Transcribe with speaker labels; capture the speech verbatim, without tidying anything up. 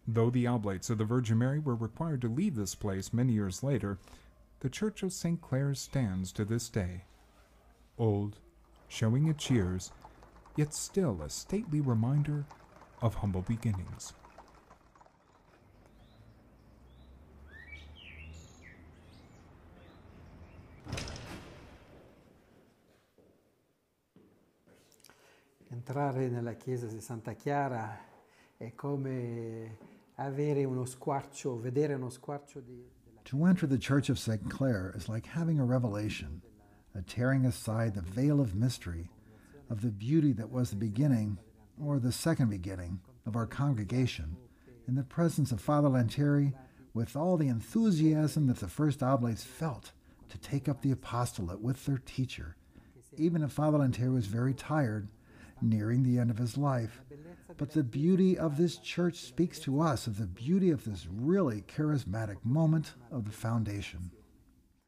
Speaker 1: Though the Oblates of the Virgin Mary were required to leave this place many years later, the Church of Saint Clare stands to this day. Old, showing its years, yet still a stately reminder of humble beginnings.
Speaker 2: Entrare nella chiesa di Santa Chiara è come avere uno squarcio, vedere uno squarcio di...
Speaker 3: To enter the Church of Saint Clare is like having a revelation, a tearing aside the veil of mystery, of the beauty that was the beginning, or the second beginning, of our congregation, in the presence of Father Lantieri, with all the enthusiasm that the first Oblates felt to take up the apostolate with their teacher, even if Father Lantieri was very tired, nearing the end of his life. But the beauty of this church speaks to us of the beauty of this really charismatic moment of the foundation.